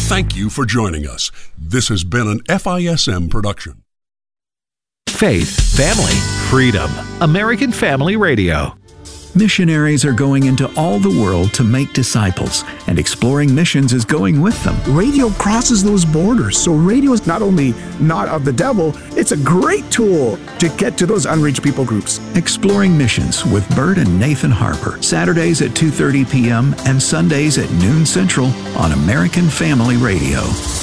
Thank you for joining us. This has been an FISM production. Faith, family, freedom. American Family Radio. Missionaries are going into all the world to make disciples, and Exploring Missions is going with them. Radio crosses those borders, so radio is not only not of the devil, it's a great tool to get to those unreached people groups. Exploring Missions with Bert and Nathan Harper, Saturdays at 2:30 p.m. and Sundays at noon Central on American Family Radio.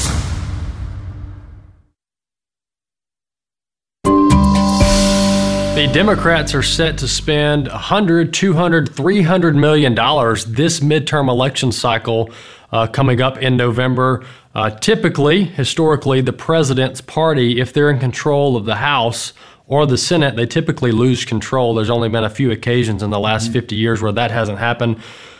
The Democrats are set to spend $100, $200, $300 million this midterm election cycle coming up in November. Historically, the president's party, if they're in control of the House or the Senate, they typically lose control. There's only been a few occasions in the last 50 years where that hasn't happened.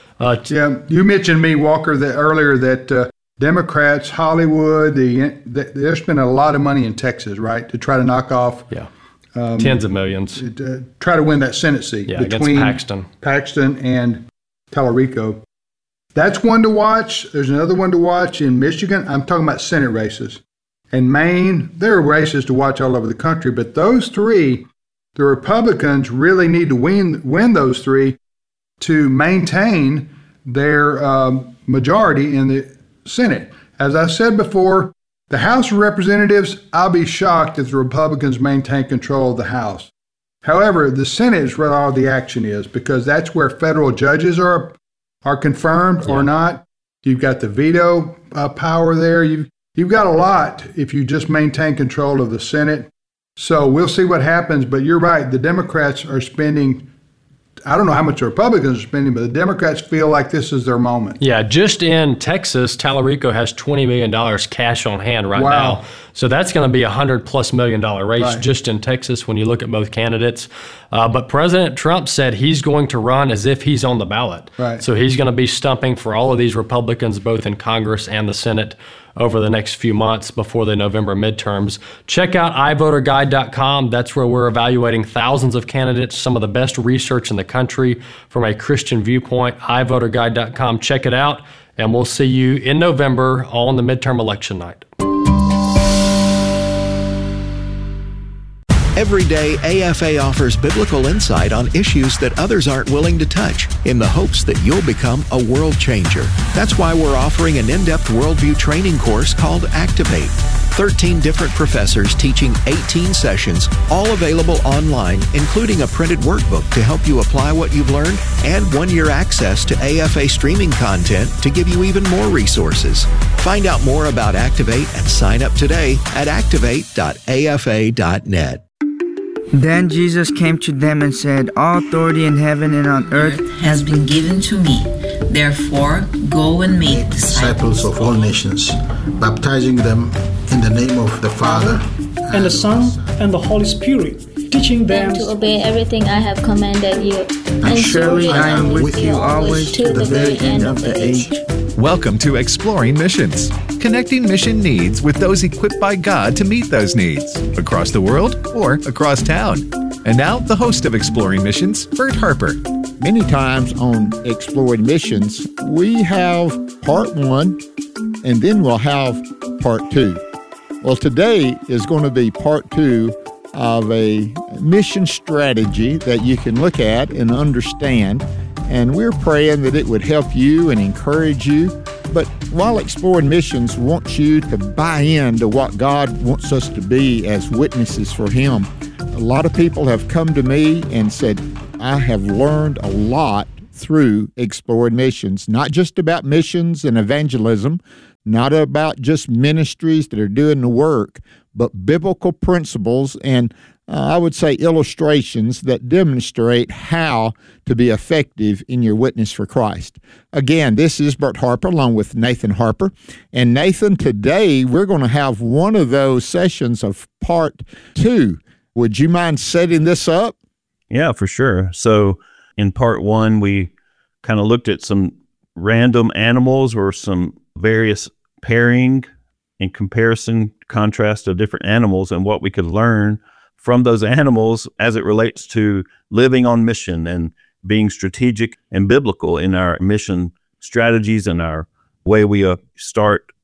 You mentioned me, Walker, earlier that Democrats, Hollywood, they're spending a lot of money in Texas, right, to try to knock off tens of millions. Try to win that Senate seat between Paxton and Tallarico. That's one to watch. There's another one to watch in Michigan. I'm talking about Senate races. In Maine, there are races to watch all over the country, but those three, the Republicans really need to win those three to maintain their majority in the Senate. As I said before, the House of Representatives, I'll be shocked if the Republicans maintain control of the House. However, the Senate is where all the action is, because that's where federal judges are confirmed or not. You've got the veto power there. You've got a lot if you just maintain control of the Senate. So we'll see what happens, but you're right. The Democrats are spending, I don't know how much the Republicans are spending, but the Democrats feel like this is their moment. Yeah, just in Texas, Tallarico has $20 million cash on hand right now. So that's going to be a $100+ million race just in Texas when you look at both candidates. But President Trump said he's going to run as if he's on the ballot. Right. So he's going to be stumping for all of these Republicans, both in Congress and the Senate, over the next few months before the November midterms. Check out iVoterGuide.com. That's where we're evaluating thousands of candidates, some of the best research in the country from a Christian viewpoint. iVoterGuide.com. Check it out, and we'll see you in November on the midterm election night. Every day, AFA offers biblical insight on issues that others aren't willing to touch in the hopes that you'll become a world changer. That's why we're offering an in-depth worldview training course called Activate. 13 different professors teaching 18 sessions, all available online, including a printed workbook to help you apply what you've learned and 1-year access to AFA streaming content to give you even more resources. Find out more about Activate and sign up today at activate.afa.net. Then Jesus came to them and said, "All authority in heaven and on earth has been given to me. Therefore, go and make disciples of all nations, baptizing them in the name of the Father, and the Son, and the Holy Spirit, teaching them to obey everything I have commanded you. And surely I am with you always to the very end of the age." Welcome to Exploring Missions, connecting mission needs with those equipped by God to meet those needs, across the world or across town. And now, the host of Exploring Missions, Bert Harper. Many times on Exploring Missions, we have part 1, and then we'll have part 2. Well, today is going to be part 2 of a mission strategy that you can look at and understand. And we're praying that it would help you and encourage you. But while Exploring Missions wants you to buy into what God wants us to be as witnesses for Him, a lot of people have come to me and said, I have learned a lot through Exploring Missions, not just about missions and evangelism, not about just ministries that are doing the work, but biblical principles and I would say illustrations that demonstrate how to be effective in your witness for Christ. Again, this is Bert Harper along with Nathan Harper. And Nathan, today we're going to have one of those sessions of part 2. Would you mind setting this up? Yeah, for sure. So in part 1, we kind of looked at some random animals or some various pairing and comparison, contrast of different animals and what we could learn from those animals as it relates to living on mission and being strategic and biblical in our mission strategies and our way we start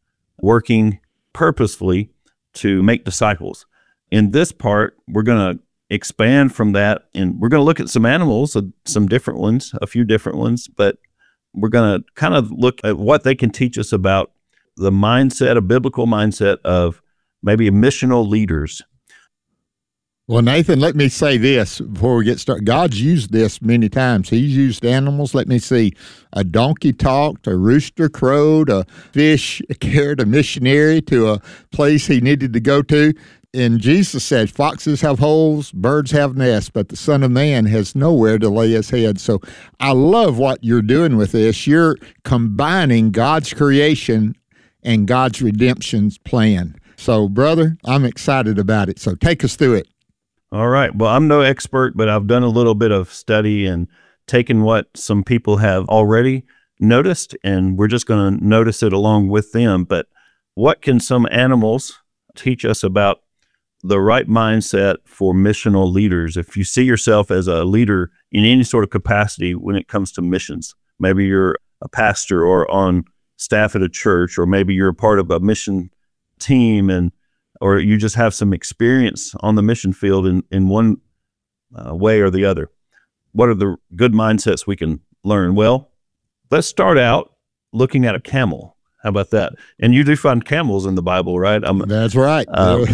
working purposefully to make disciples. In this part, we're going to expand from that, and we're going to look at some animals, some different ones, a few different ones, but we're going to kind of look at what they can teach us about the mindset, a biblical mindset of maybe missional leaders. Well, Nathan, let me say this before we get started. God's used this many times. He's used animals. Let me see. A donkey talked, a rooster crowed, a fish carried a missionary to a place he needed to go to. And Jesus said, foxes have holes, birds have nests, but the Son of Man has nowhere to lay his head. So I love what you're doing with this. You're combining God's creation and God's redemption plan. So, brother, I'm excited about it. So take us through it. All right. Well, I'm no expert, but I've done a little bit of study and taken what some people have already noticed, and we're just going to notice it along with them. But what can some animals teach us about the right mindset for missional leaders? If you see yourself as a leader in any sort of capacity when it comes to missions, maybe you're a pastor or on staff at a church, or maybe you're a part of a mission team, or you just have some experience on the mission field in one way or the other. What are the good mindsets we can learn? Well, let's start out looking at a camel. How about that? And you do find camels in the Bible, right? That's right.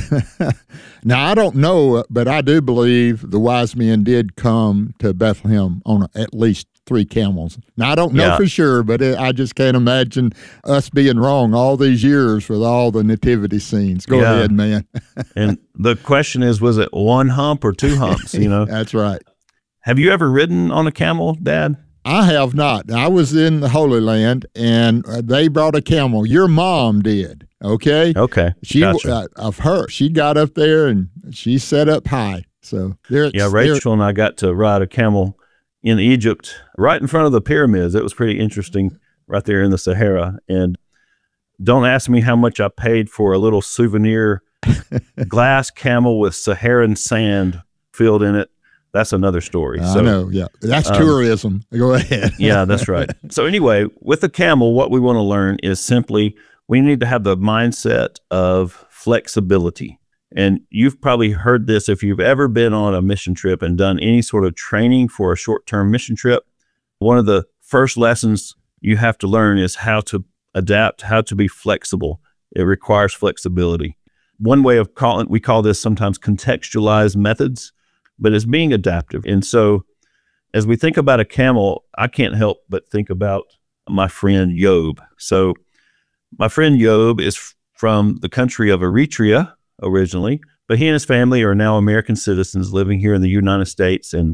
Now, I don't know, but I do believe the wise men did come to Bethlehem on at least 3 camels. Now, I don't know for sure, but I just can't imagine us being wrong all these years with all the nativity scenes. Go ahead, man. And the question is, was it 1 hump or 2 humps? That's right. Have you ever ridden on a camel, Dad? I have not. I was in the Holy Land, and they brought a camel. Your mom did, okay? Okay, gotcha. Of her. She got up there, and she set up high. So Rachel and I got to ride a camel in Egypt, right in front of the pyramids. It was pretty interesting right there in the Sahara. And don't ask me how much I paid for a little souvenir glass camel with Saharan sand filled in it. That's another story. I know, yeah. That's tourism. Go ahead. Yeah, that's right. So anyway, with the camel, what we want to learn is simply we need to have the mindset of flexibility. And you've probably heard this if you've ever been on a mission trip and done any sort of training for a short-term mission trip. One of the first lessons you have to learn is how to adapt, how to be flexible. It requires flexibility. One way of we call this sometimes contextualized methods, but it's being adaptive. And so as we think about a camel, I can't help but think about my friend Job. So my friend Job is from the country of Eritrea originally, but he and his family are now American citizens living here in the United States. And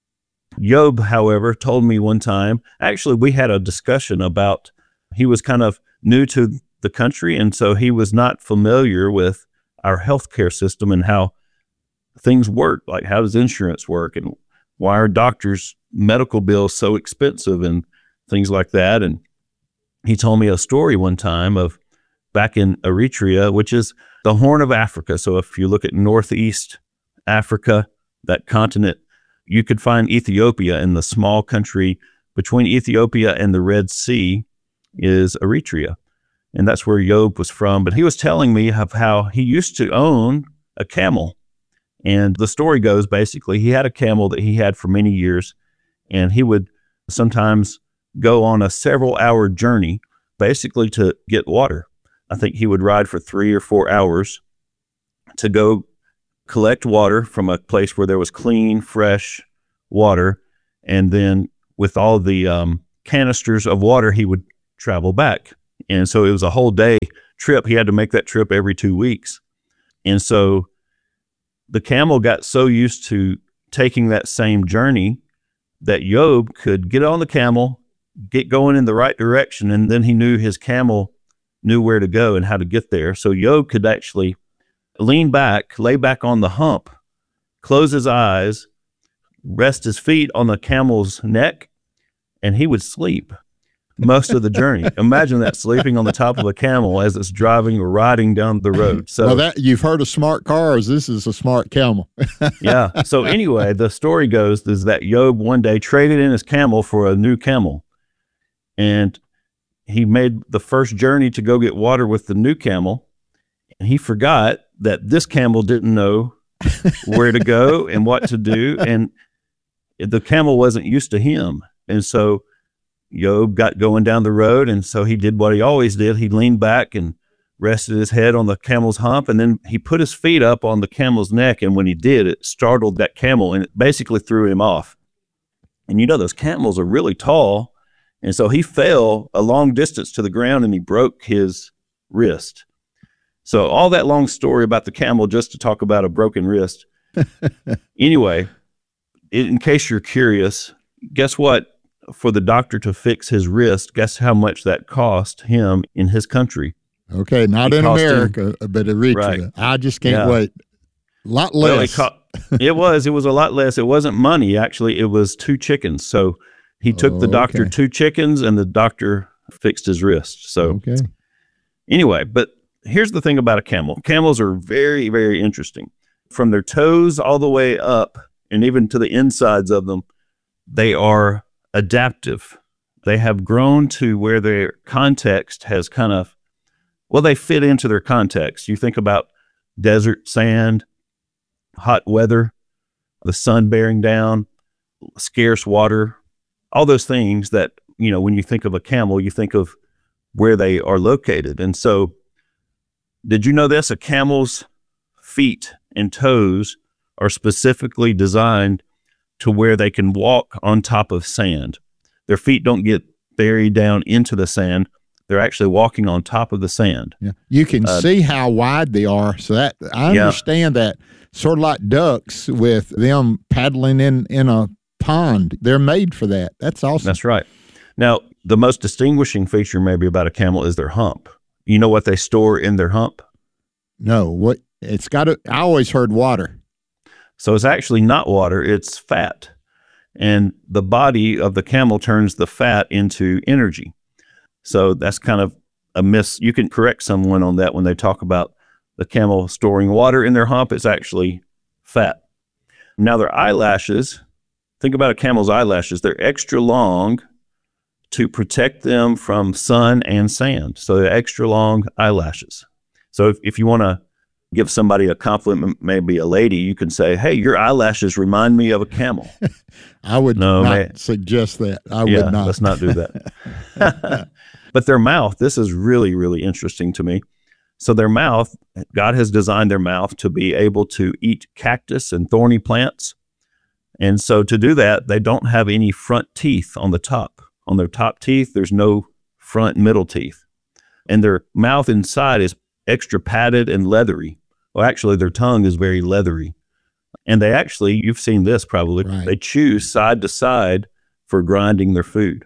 Job, however, told me one time, actually we had a discussion about, he was kind of new to the country, and so he was not familiar with our healthcare system and how things work, like how does insurance work and why are doctors' medical bills so expensive and things like that. And he told me a story one time of back in Eritrea, which is the Horn of Africa. So if you look at Northeast Africa, that continent, you could find Ethiopia, and the small country between Ethiopia and the Red Sea is Eritrea. And that's where Job was from. But he was telling me of how he used to own a camel. And the story goes, basically, he had a camel that he had for many years, and he would sometimes go on a several-hour journey, basically to get water. I think he would ride for 3 or 4 hours to go collect water from a place where there was clean, fresh water, and then with all the canisters of water, he would travel back. And so it was a whole day trip. He had to make that trip every 2 weeks. And so the camel got so used to taking that same journey that Job could get on the camel, get going in the right direction, and then he knew his camel knew where to go and how to get there. So Job could actually lean back, lay back on the hump, close his eyes, rest his feet on the camel's neck, and he would sleep most of the journey. Imagine that, sleeping on the top of a camel as it's driving or riding down the road. So, well, you've heard of smart cars. This is a smart camel. Yeah. So anyway, the story goes is that Job one day traded in his camel for a new camel. And he made the first journey to go get water with the new camel, and he forgot that this camel didn't know where to go and what to do, and the camel wasn't used to him. And so Job got going down the road, and so he did what he always did. He leaned back and rested his head on the camel's hump, and then he put his feet up on the camel's neck, and when he did, it startled that camel, and it basically threw him off. And you know, those camels are really tall, and so he fell a long distance to the ground, and he broke his wrist. So all that long story about the camel just to talk about a broken wrist. Anyway, in case you're curious, guess what? For the doctor to fix his wrist, guess how much that cost him in his country? Okay, not in America, but Eritrea. Right. I just can't wait. A lot less. Well, it was a lot less. It wasn't money, actually. It was 2 chickens. So he took the doctor 2 chickens, and the doctor fixed his wrist. So anyway, but here's the thing about a camel. Camels are very, very interesting. From their toes all the way up, and even to the insides of them, they are adaptive. They have grown to where their context has kind of, well, they fit into their context. You think about desert, sand, hot weather, the sun bearing down, scarce water, all those things that, you know, when you think of a camel, you think of where they are located. And so, did you know this? A camel's feet and toes are specifically designed to where they can walk on top of sand. Their feet don't get buried down into the sand. They're actually walking on top of the sand. Yeah. You can see how wide they are. So that I understand that. Sort of like ducks with them paddling in a pond. They're made for that. That's awesome. That's right. Now, the most distinguishing feature maybe about a camel is their hump. You know what they store in their hump? No. What? It's got I always heard water. So it's actually not water, it's fat. And the body of the camel turns the fat into energy. So that's kind of a miss. You can correct someone on that when they talk about the camel storing water in their hump. It's actually fat. Now their eyelashes, think about a camel's eyelashes. They're extra long to protect them from sun and sand. So they're extra long eyelashes. So if you want to give somebody a compliment, maybe a lady, you can say, hey, your eyelashes remind me of a camel. I would not suggest that. I would not. Let's not do that. But their mouth, this is really, really interesting to me. So their mouth, God has designed their mouth to be able to eat cactus and thorny plants. And so to do that, they don't have any front teeth on the top. On their top teeth, there's no front and middle teeth. And their mouth inside is extra padded and leathery. Well, actually, their tongue is very leathery. And they actually, you've seen this probably, they chew side to side for grinding their food.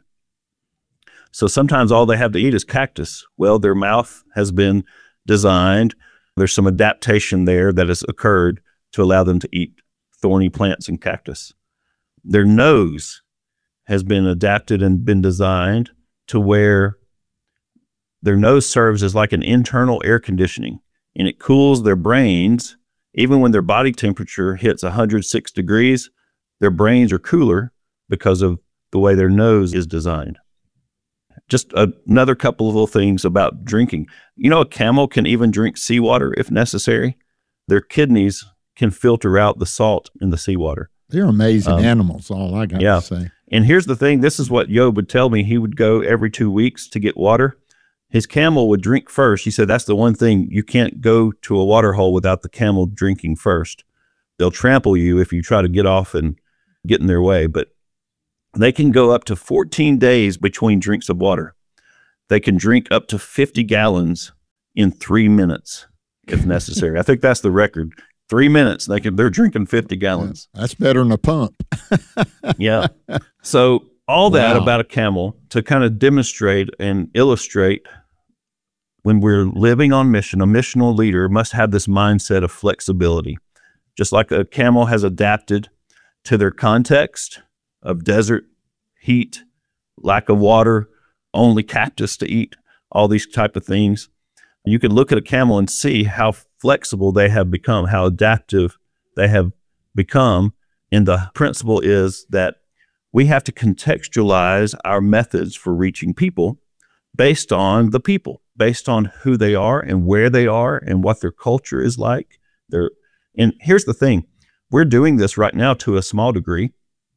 So sometimes all they have to eat is cactus. Well, their mouth has been designed. There's some adaptation there that has occurred to allow them to eat thorny plants and cactus. Their nose has been adapted and been designed to where their nose serves as like an internal air conditioning, and it cools their brains. Even when their body temperature hits 106 degrees, their brains are cooler because of the way their nose is designed. Just another couple of little things about drinking. You know, a camel can even drink seawater if necessary. Their kidneys can filter out the salt in the seawater. They're amazing animals, all I got to say. And here's the thing. This is what Job would tell me. He would go every 2 weeks to get water. His camel would drink first. He said, that's the one thing. You can't go to a water hole without the camel drinking first. They'll trample you if you try to get off and get in their way. But they can go up to 14 days between drinks of water. They can drink up to 50 gallons in 3 minutes if necessary. I think that's the record. 3 minutes, they're drinking 50 gallons. Yeah, that's better than a pump. Yeah. So all that about a camel to kind of demonstrate and illustrate when we're living on mission, a missional leader must have this mindset of flexibility. Just like a camel has adapted to their context of desert, heat, lack of water, only cactus to eat, all these type of things. You can look at a camel and see how flexible they have become, how adaptive they have become. And the principle is that we have to contextualize our methods for reaching people based on the people, based on who they are and where they are and what their culture is like. And here's the thing. We're doing this right now to a small degree.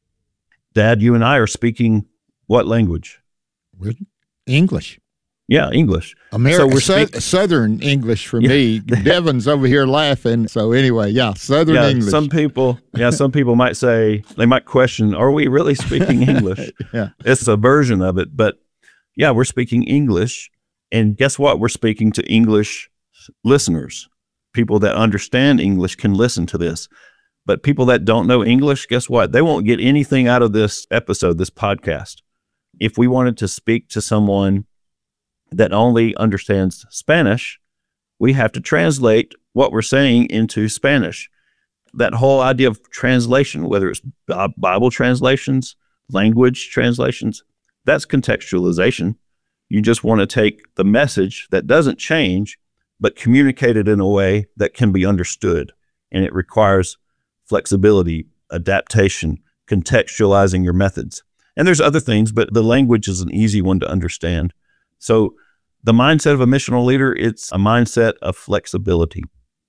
Dad, you and I are speaking what language? English. Yeah, English. Southern English for me. Devin's over here laughing. So anyway, Southern English. Some people might say, they might question, are we really speaking English? It's a version of it. But yeah, we're speaking English. And guess what? We're speaking to English listeners. People that understand English can listen to this. But people that don't know English, guess what? They won't get anything out of this episode, this podcast. If we wanted to speak to someone that only understands Spanish, we have to translate what we're saying into Spanish. That whole idea of translation, whether it's Bible translations, language translations, that's contextualization. You just want to take the message that doesn't change, but communicate it in a way that can be understood. And it requires flexibility, adaptation, contextualizing your methods. And there's other things, but the language is an easy one to understand. So the mindset of a missional leader, it's a mindset of flexibility.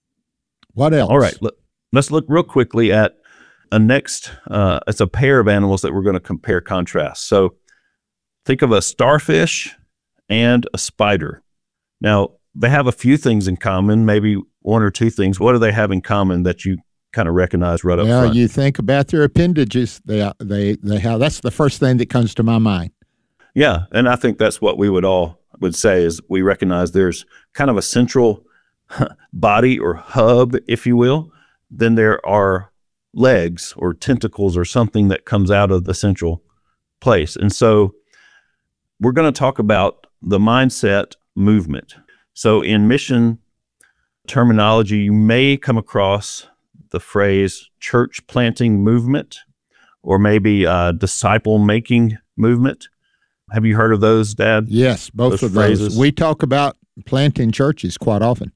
What else? All right, let's look real quickly at it's a pair of animals that we're going to compare contrast. So think of a starfish and a spider. Now, they have a few things in common, maybe one or two things. What do they have in common that you kind of recognize right up front? Well, you think about their appendages. They have. That's the first thing that comes to my mind. Yeah, and I think that's what we would say is we recognize there's kind of a central body or hub, if you will. Then there are legs or tentacles or something that comes out of the central place. And so we're going to talk about the mindset movement. So in mission terminology, you may come across the phrase church planting movement or maybe disciple making movement. Have you heard of those, Dad? Yes, both of those. We talk about planting churches quite often.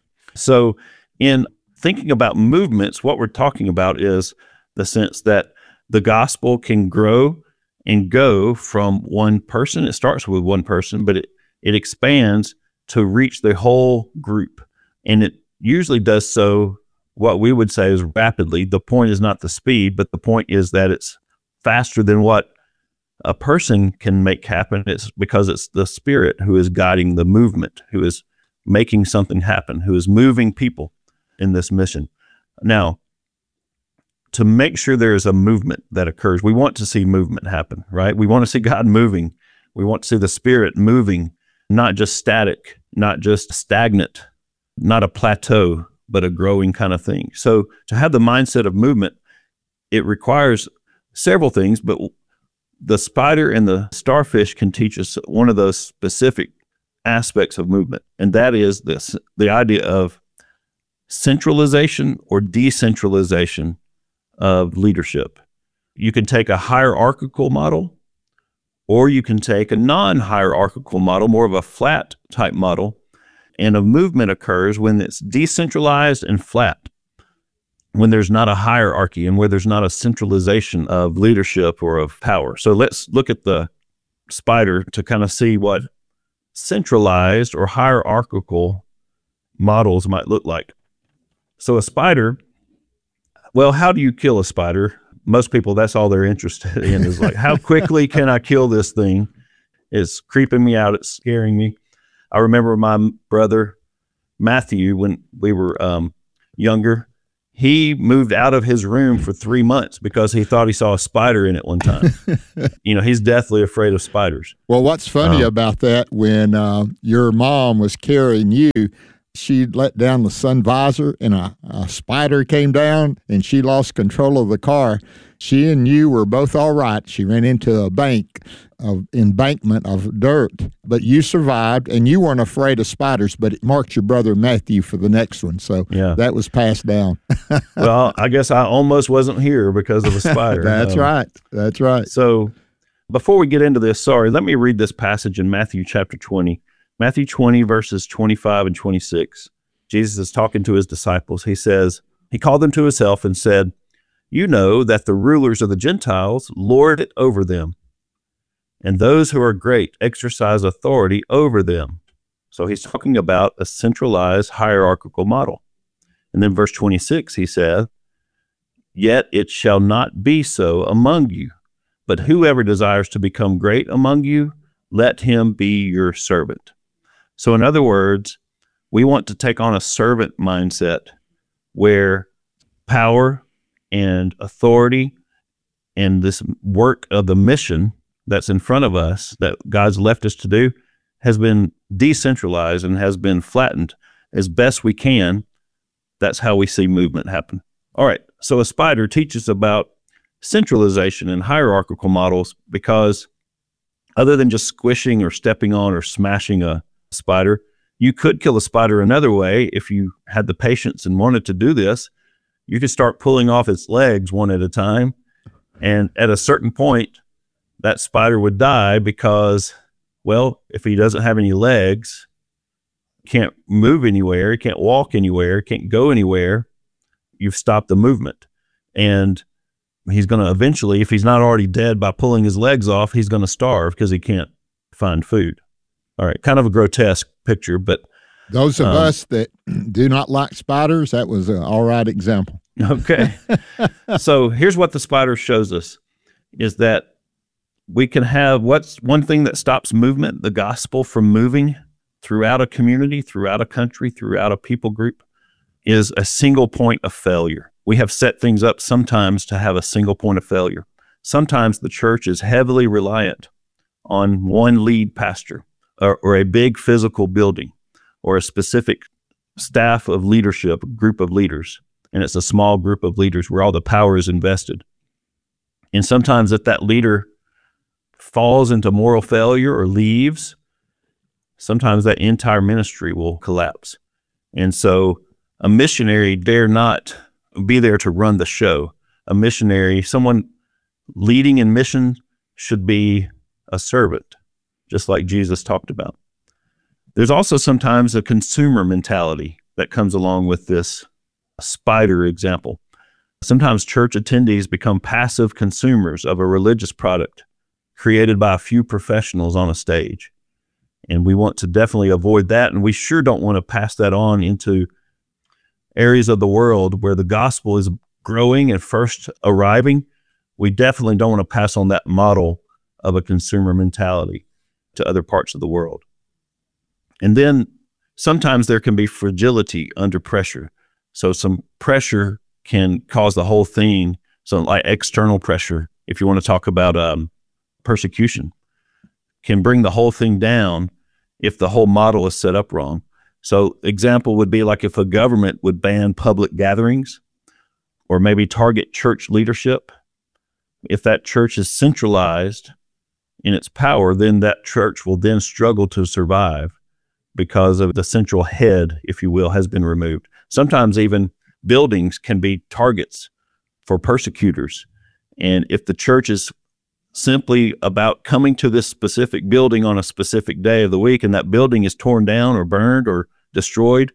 So in thinking about movements, what we're talking about is the sense that the gospel can grow and go from one person. It starts with one person, but it expands to reach the whole group. And it usually does so, what we would say is rapidly. The point is not the speed, but the point is that it's faster than what a person can make happen. It's because it's the Spirit who is guiding the movement, who is making something happen, who is moving people in this mission. Now, to make sure there is a movement that occurs, we want to see movement happen, right? We want to see God moving. We want to see the Spirit moving, not just static, not just stagnant, not a plateau, but a growing kind of thing. So to have the mindset of movement, it requires several things, but the spider and the starfish can teach us one of those specific aspects of movement, and that is the idea of centralization or decentralization of leadership. You can take a hierarchical model, or you can take a non-hierarchical model, more of a flat type model, and a movement occurs when it's decentralized and flat, when there's not a hierarchy and where there's not a centralization of leadership or of power. So let's look at the spider to kind of see what centralized or hierarchical models might look like. So a spider, well, how do you kill a spider? Most people, that's all they're interested in is like, how quickly can I kill this thing? It's creeping me out. It's scaring me. I remember my brother, Matthew, when we were younger, he moved out of his room for 3 months because he thought he saw a spider in it one time. He's deathly afraid of spiders. Well, what's funny about that, when your mom was carrying you, she let down the sun visor and a spider came down and she lost control of the car. She and you were both all right. She ran into an embankment of dirt, but you survived and you weren't afraid of spiders, but it marked your brother Matthew for the next one. So that was passed down. Well, I guess I almost wasn't here because of a spider. That's right. That's right. So before we get into this, let me read this passage in Matthew chapter 20. Matthew 20, verses 25 and 26. Jesus is talking to his disciples. He says, he called them to himself and said, "You know that the rulers of the Gentiles lord it over them, and those who are great exercise authority over them. So he's talking about a centralized hierarchical model. And then verse 26, he says, yet it shall not be so among you, but whoever desires to become great among you, let him be your servant. So in other words, we want to take on a servant mindset where power and authority and this work of the mission that's in front of us that God's left us to do has been decentralized and has been flattened as best we can. That's how we see movement happen. All right, so a spider teaches about centralization and hierarchical models because other than just squishing or stepping on or smashing a spider, you could kill a spider another way if you had the patience and wanted to do this. You could start pulling off its legs one at a time, and at a certain point, that spider would die because, well, if he doesn't have any legs, can't move anywhere, can't walk anywhere, can't go anywhere, you've stopped the movement. And he's going to eventually, if he's not already dead by pulling his legs off, he's going to starve because he can't find food. All right, kind of a grotesque picture, but those of us that do not like spiders, that was an all right example. Okay. So here's what the spider shows us, is that we can have what's one thing that stops movement, the gospel from moving throughout a community, throughout a country, throughout a people group, is a single point of failure. We have set things up sometimes to have a single point of failure. Sometimes the church is heavily reliant on one lead pastor or a big physical building or a specific staff of leadership, a group of leaders. And it's a small group of leaders where all the power is invested. And sometimes if that leader falls into moral failure or leaves, sometimes that entire ministry will collapse. And so a missionary dare not be there to run the show. A missionary, someone leading in mission, should be a servant, just like Jesus talked about. There's also sometimes a consumer mentality that comes along with this spider example. Sometimes church attendees become passive consumers of a religious product created by a few professionals on a stage. And we want to definitely avoid that. And we sure don't want to pass that on into areas of the world where the gospel is growing and first arriving. We definitely don't want to pass on that model of a consumer mentality to other parts of the world. And then sometimes there can be fragility under pressure. So some pressure can cause the whole thing, so like external pressure, if you want to talk about persecution, can bring the whole thing down if the whole model is set up wrong. So example would be like if a government would ban public gatherings or maybe target church leadership. If that church is centralized in its power, then that church will then struggle to survive because of the central head, if you will, has been removed. Sometimes even buildings can be targets for persecutors. And if the church is simply about coming to this specific building on a specific day of the week and that building is torn down or burned or destroyed,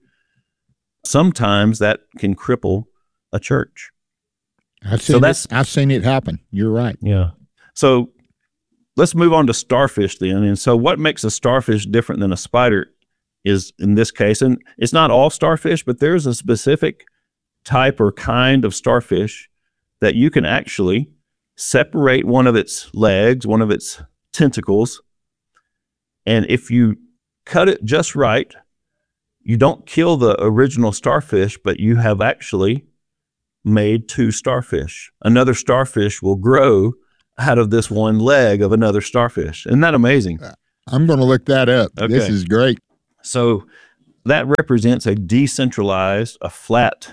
sometimes that can cripple a church. I've seen it happen. You're right. Yeah. So let's move on to starfish then. And so what makes a starfish different than a spider is, in this case, and it's not all starfish, but there's a specific type or kind of starfish that you can actually separate one of its legs, one of its tentacles, and if you cut it just right, you don't kill the original starfish, but you have actually made two starfish. Another starfish will grow out of this one leg of another starfish. Isn't that amazing? I'm going to look that up. Okay. This is great. So that represents a decentralized, a flat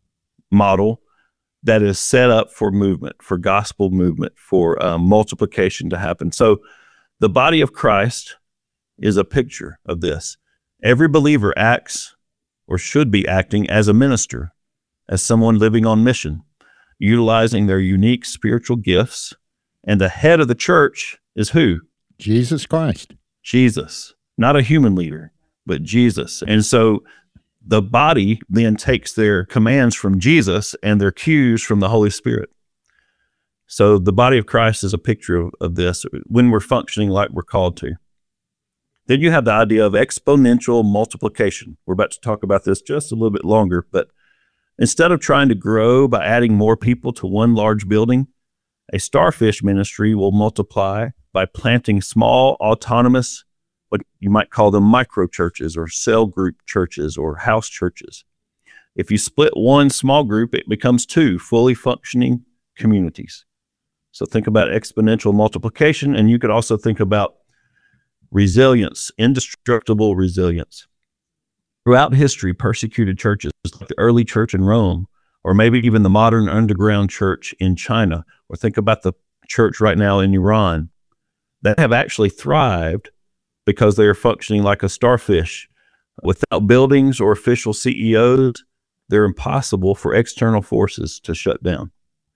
model that is set up for movement, for gospel movement, for multiplication to happen. So the body of Christ is a picture of this. Every believer acts or should be acting as a minister, as someone living on mission, utilizing their unique spiritual gifts. And the head of the church is who? Jesus Christ. Jesus, not a human leader, but Jesus. And so the body then takes their commands from Jesus and their cues from the Holy Spirit. So the body of Christ is a picture of this when we're functioning like we're called to. Then you have the idea of exponential multiplication. We're about to talk about this just a little bit longer, but instead of trying to grow by adding more people to one large building, a starfish ministry will multiply by planting small, autonomous, what you might call them micro churches or cell group churches or house churches. If you split one small group, it becomes two fully functioning communities. So think about exponential multiplication, and you could also think about resilience, indestructible resilience. Throughout history, persecuted churches like the early church in Rome, or maybe even the modern underground church in China, or think about the church right now in Iran, that have actually thrived because they are functioning like a starfish. Without buildings or official CEOs, they're impossible for external forces to shut down.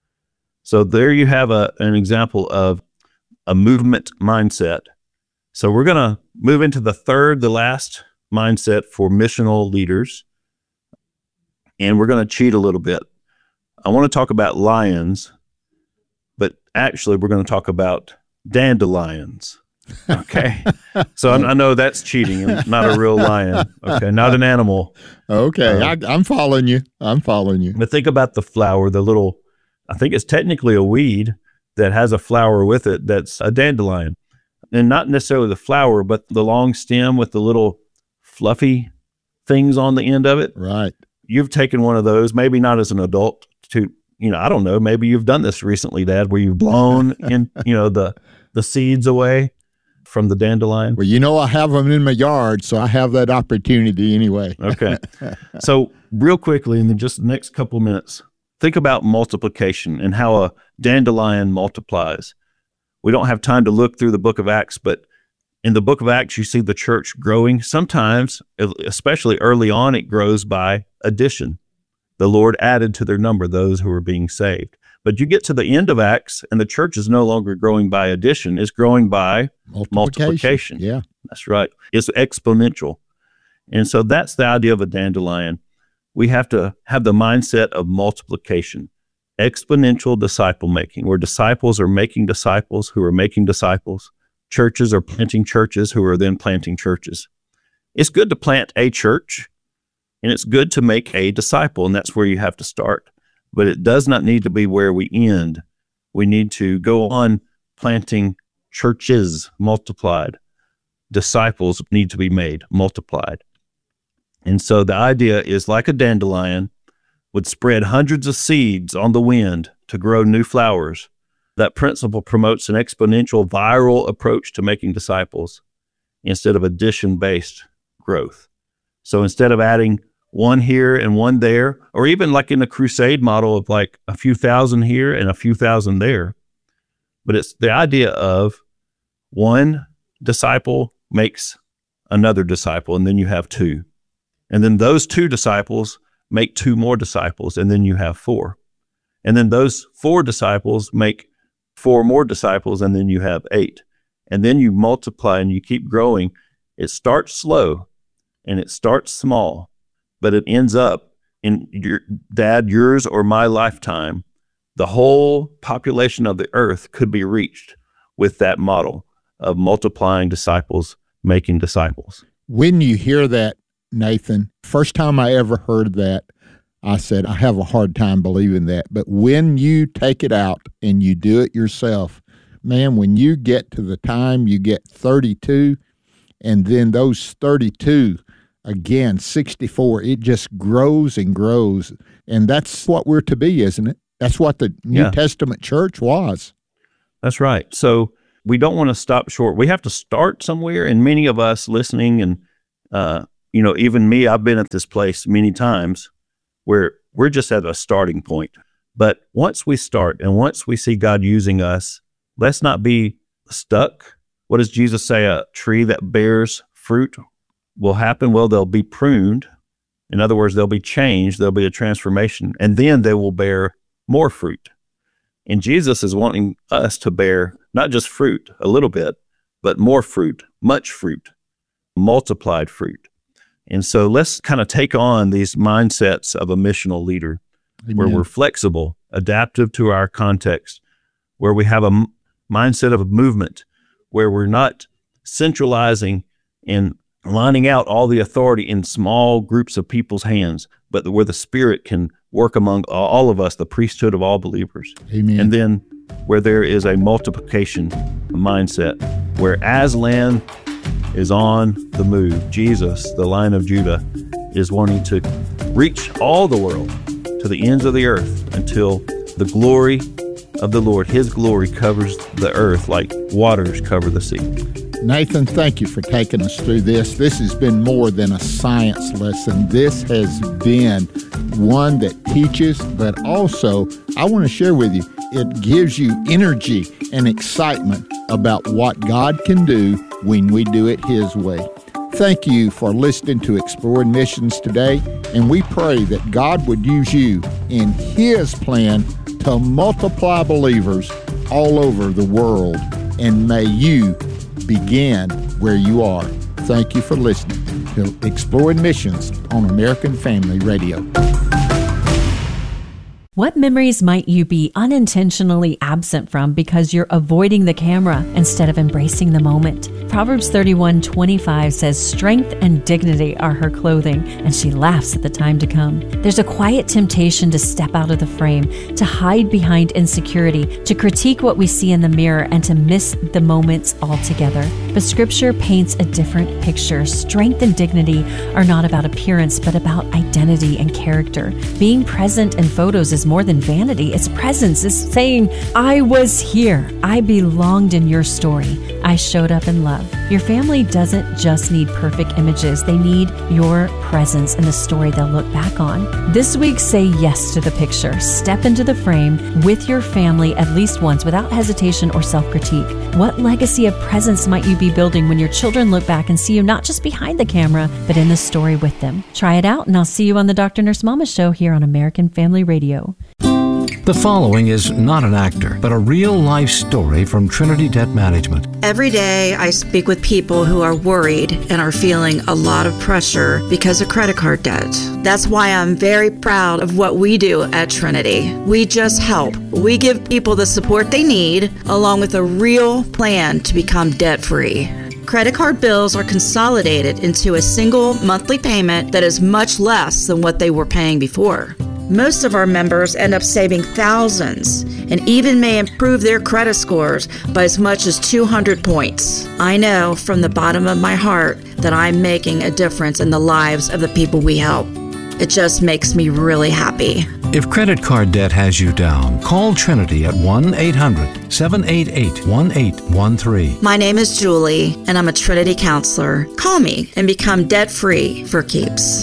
So there you have an example of a movement mindset. So we're going to move into the last mindset for missional leaders. And we're going to cheat a little bit. I want to talk about lions, but actually we're going to talk about dandelions. Okay. So I know that's cheating and not a real lion. Okay. Not an animal. Okay. I'm following you. But think about the flower, the little, I think it's technically a weed that has a flower with it that's a dandelion. And not necessarily the flower, but the long stem with the little fluffy things on the end of it. Right. You've taken one of those, maybe not as an adult, to, I don't know, maybe you've done this recently, Dad, where you've blown in, the seeds away from the dandelion. Well, I have them in my yard, so I have that opportunity anyway. Okay. So real quickly, in just the next couple of minutes, think about multiplication and how a dandelion multiplies. We don't have time to look through the book of Acts, but in the book of Acts, you see the church growing. Sometimes, especially early on, it grows by addition. The Lord added to their number those who were being saved. But you get to the end of Acts, and the church is no longer growing by addition. It's growing by multiplication. Yeah. That's right. It's exponential. And so that's the idea of a dandelion. We have to have the mindset of multiplication, exponential disciple making, where disciples are making disciples who are making disciples. Churches are planting churches who are then planting churches. It's good to plant a church, and it's good to make a disciple, and that's where you have to start. But it does not need to be where we end. We need to go on planting churches multiplied. Disciples need to be made multiplied. And so the idea is like a dandelion would spread hundreds of seeds on the wind to grow new flowers. That principle promotes an exponential viral approach to making disciples instead of addition-based growth. So instead of adding one here and one there, or even like in the crusade model of like a few thousand here and a few thousand there, but it's the idea of one disciple makes another disciple, and then you have two. And then those two disciples make two more disciples, and then you have four. And then those four disciples make four more disciples, and then you have eight. And then you multiply and you keep growing. It starts slow and it starts small, but it ends up in yours or my lifetime. The whole population of the earth could be reached with that model of multiplying disciples, making disciples. When you hear that, Nathan, first time I ever heard that, I said, I have a hard time believing that. But when you take it out and you do it yourself, man, when you get to the time you get 32, and then those 32, again, 64, it just grows and grows. And that's what we're to be, isn't it? That's what the New Testament church was. That's right. So we don't want to stop short. We have to start somewhere. And many of us listening and, even me, I've been at this place many times where we're just at a starting point. But once we start and once we see God using us, let's not be stuck. What does Jesus say? A tree that bears fruit will happen? Well, they'll be pruned. In other words, they'll be changed. There'll be a transformation, and then they will bear more fruit. And Jesus is wanting us to bear not just fruit, a little bit, but more fruit, much fruit, multiplied fruit. And so let's kind of take on these mindsets of a missional leader. Amen. Where we're flexible, adaptive to our context, where we have a mindset of a movement, where we're not centralizing and lining out all the authority in small groups of people's hands, but where the Spirit can work among all of us, the priesthood of all believers. Amen. And then where there is a multiplication mindset, where Aslan is on the move. Jesus, the Lion of Judah, is wanting to reach all the world to the ends of the earth until the glory of the Lord, His glory, covers the earth like waters cover the sea. Nathan, thank you for taking us through this. This has been more than a science lesson. This has been one that teaches, but also, I want to share with you, it gives you energy and excitement about what God can do when we do it His way. Thank you for listening to Exploring Missions today, and we pray that God would use you in His plan to multiply believers all over the world, and may you begin where you are. Thank you for listening to Exploring Missions on American Family Radio. What memories might you be unintentionally absent from because you're avoiding the camera instead of embracing the moment? Proverbs 31:25 says, "Strength and dignity are her clothing, and she laughs at the time to come." There's a quiet temptation to step out of the frame, to hide behind insecurity, to critique what we see in the mirror, and to miss the moments altogether. But Scripture paints a different picture. Strength and dignity are not about appearance, but about identity and character. Being present in photos is more than vanity. It's presence. It's saying, I was here. I belonged in your story. I showed up in love. Your family doesn't just need perfect images. They need your presence in the story they'll look back on. This week, say yes to the picture. Step into the frame with your family at least once without hesitation or self-critique. What legacy of presence might you be building when your children look back and see you not just behind the camera, but in the story with them? Try it out, and I'll see you on the Dr. Nurse Mama Show here on American Family Radio. The following is not an actor, but a real-life story from Trinity Debt Management. Every day I speak with people who are worried and are feeling a lot of pressure because of credit card debt. That's why I'm very proud of what we do at Trinity. We just help. We give people the support they need, along with a real plan to become debt-free. Credit card bills are consolidated into a single monthly payment that is much less than what they were paying before. Most of our members end up saving thousands and even may improve their credit scores by as much as 200 points. I know from the bottom of my heart that I'm making a difference in the lives of the people we help. It just makes me really happy. If credit card debt has you down, call Trinity at 1-800-788-1813. My name is Julie, and I'm a Trinity counselor. Call me and become debt-free for keeps.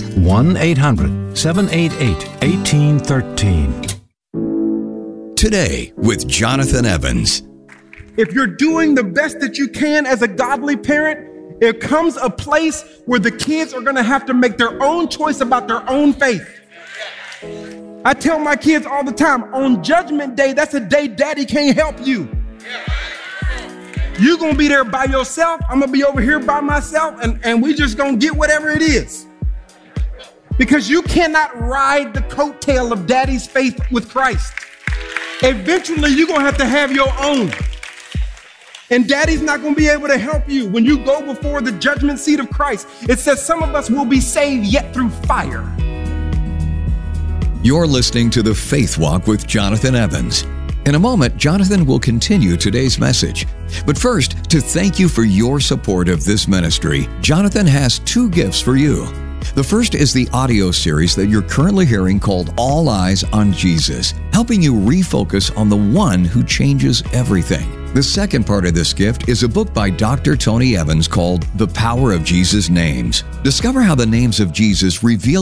1-800-788-1813. Today with Jonathan Evans. If you're doing the best that you can as a godly parent, there comes a place where the kids are going to have to make their own choice about their own faith. I tell my kids all the time, on Judgment Day, that's a day Daddy can't help you. You're going to be there by yourself. I'm going to be over here by myself, and we just going to get whatever it is. Because you cannot ride the coattail of Daddy's faith with Christ. Eventually, you're going to have your own. And Daddy's not going to be able to help you when you go before the judgment seat of Christ. It says some of us will be saved yet through fire. You're listening to The Faith Walk with Jonathan Evans. In a moment, Jonathan will continue today's message. But first, to thank you for your support of this ministry, Jonathan has two gifts for you. The first is the audio series that you're currently hearing called All Eyes on Jesus, helping you refocus on the one who changes everything. The second part of this gift is a book by Dr. Tony Evans called The Power of Jesus' Names. Discover how the names of Jesus reveal